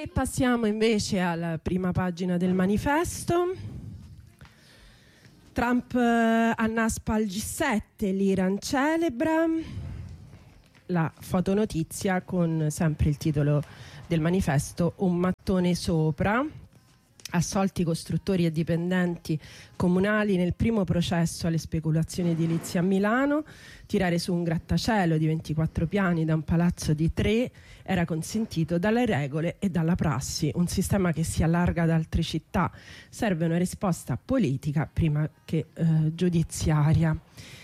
E passiamo invece alla prima pagina del manifesto. Trump annaspa al G7, l'Iran celebra. La fotonotizia con sempre il titolo del manifesto: un mattone sopra. Assolti costruttori e dipendenti comunali nel primo processo alle speculazioni edilizie a Milano. Tirare su un grattacielo di 24 piani da un palazzo di 3 era consentito dalle regole e dalla prassi. Un sistema che si allarga ad altre città. Serve una risposta politica prima che giudiziaria.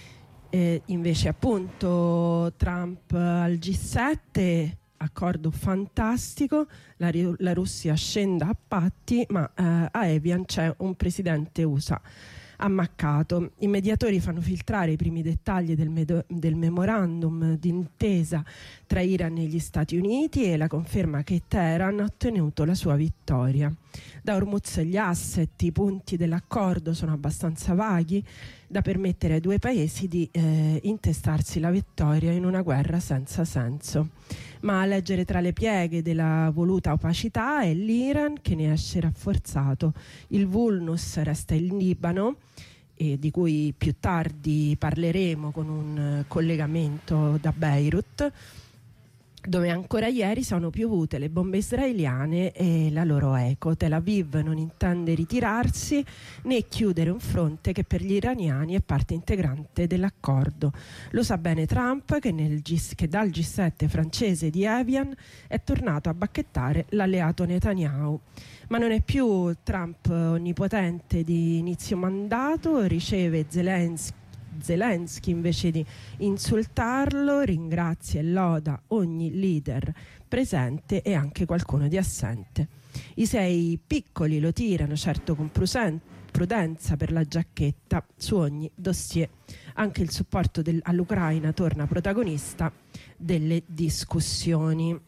Invece appunto Trump al G7, accordo fantastico, la Russia scenda a patti, ma a Evian c'è un presidente USA ammaccato. I mediatori fanno filtrare i primi dettagli del memorandum d'intesa tra Iran e gli Stati Uniti e la conferma che Teheran ha ottenuto la sua vittoria. Da Hormuz gli asset, i punti dell'accordo sono abbastanza vaghi da permettere ai due paesi di intestarsi la vittoria in una guerra senza senso. Ma a leggere tra le pieghe della voluta opacità è l'Iran che ne esce rafforzato. Il vulnus resta il Libano, e di cui più tardi parleremo con un collegamento da Beirut, dove ancora ieri sono piovute le bombe israeliane e la loro eco. Tel Aviv non intende ritirarsi né chiudere un fronte che per gli iraniani è parte integrante dell'accordo. Lo sa bene Trump che dal G7 francese di Evian è tornato a bacchettare l'alleato Netanyahu. Ma non è più Trump onnipotente di inizio mandato, riceve Zelensky invece di insultarlo, ringrazia e loda ogni leader presente e anche qualcuno di assente. I 6 piccoli lo tirano, certo con prudenza, per la giacchetta su ogni dossier. Anche il supporto all'Ucraina torna protagonista delle discussioni.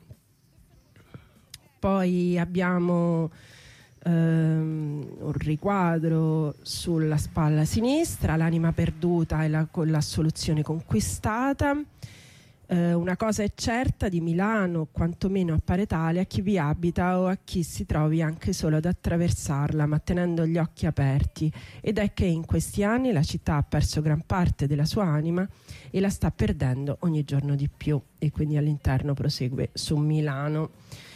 Poi abbiamo un riquadro sulla spalla sinistra, l'anima perduta e con l'assoluzione conquistata. Una cosa è certa di Milano, quantomeno appare tale a chi vi abita o a chi si trovi anche solo ad attraversarla, ma tenendo gli occhi aperti, ed è che in questi anni la città ha perso gran parte della sua anima e la sta perdendo ogni giorno di più. E quindi all'interno prosegue su Milano.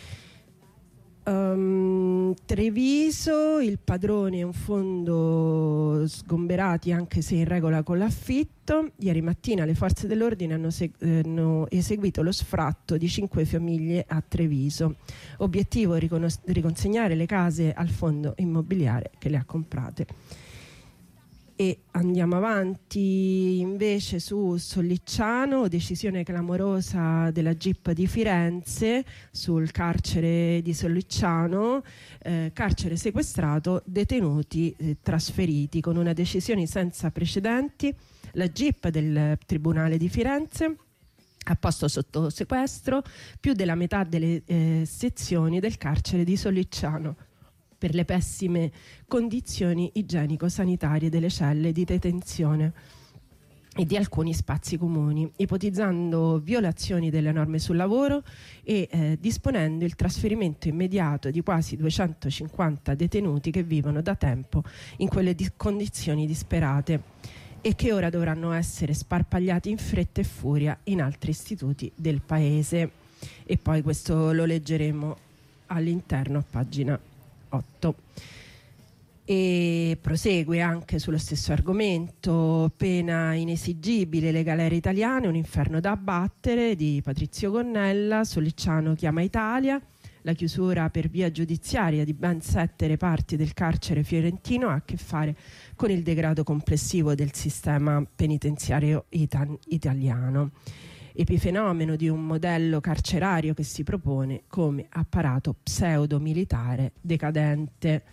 Treviso, il padrone e un fondo sgomberati anche se in regola con l'affitto. Ieri mattina le forze dell'ordine hanno eseguito lo sfratto di 5 famiglie a Treviso. Obiettivo: riconsegnare le case al fondo immobiliare che le ha comprate. E andiamo avanti invece su Sollicciano, decisione clamorosa della GIP di Firenze sul carcere di Sollicciano, carcere sequestrato, detenuti trasferiti. Con una decisione senza precedenti, la GIP del Tribunale di Firenze ha posto sotto sequestro più della metà delle sezioni del carcere di Sollicciano per le pessime condizioni igienico-sanitarie delle celle di detenzione e di alcuni spazi comuni, ipotizzando violazioni delle norme sul lavoro e disponendo il trasferimento immediato di quasi 250 detenuti che vivono da tempo in quelle condizioni disperate e che ora dovranno essere sparpagliati in fretta e furia in altri istituti del paese. E poi questo lo leggeremo all'interno a pagina 8. E prosegue anche sullo stesso argomento: pena inesigibile, le galere italiane, un inferno da abbattere, di Patrizio Gonnella. Sollicciano chiama Italia. La chiusura per via giudiziaria di ben 7 reparti del carcere fiorentino ha a che fare con il degrado complessivo del sistema penitenziario italiano, epifenomeno di un modello carcerario che si propone come apparato pseudo-militare decadente.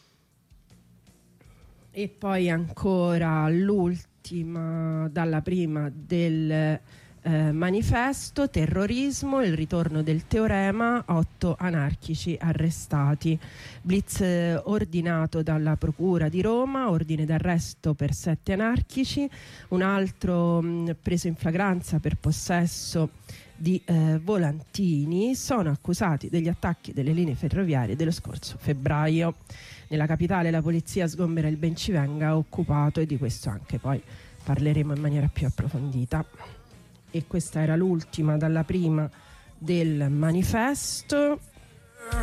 E poi ancora l'ultima, dalla prima del manifesto: terrorismo, il ritorno del teorema, 8 anarchici arrestati. Blitz ordinato dalla Procura di Roma, ordine d'arresto per 7 anarchici, un altro preso in flagranza per possesso di volantini sono accusati degli attacchi delle linee ferroviarie dello scorso febbraio. Nella capitale la polizia sgombera il Bencivenga occupato e di questo anche poi parleremo in maniera più approfondita. E questa era l'ultima dalla prima del manifesto.